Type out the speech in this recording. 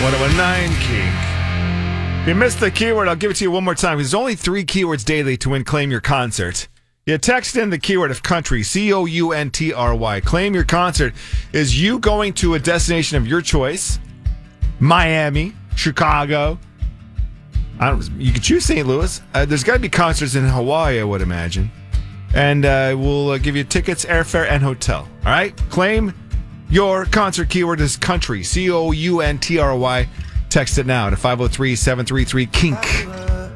1019 Kink. If you missed the keyword, I'll give it to you one more time. There's only 3 keywords daily to win Claim Your Concert. You text in the keyword of country, C-O-U-N-T-R-Y. Claim Your Concert is you going to a destination of your choice. Miami, Chicago. You can choose St. Louis. There's got to be concerts in Hawaii, I would imagine. And we'll give you tickets, airfare, and hotel. All right? Claim your concert keyword is country, C-O-U-N-T-R-Y. Text it now to 503-733-KINK.